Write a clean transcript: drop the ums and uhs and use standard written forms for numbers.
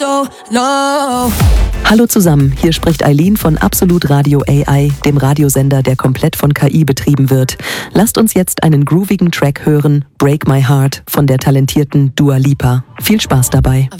Hallo zusammen, hier spricht Eileen von Absolut Radio AI, dem Radiosender, der komplett von KI betrieben wird. Lasst uns jetzt einen groovigen Track hören, Break My Heart, von der talentierten Dua Lipa. Viel Spaß dabei.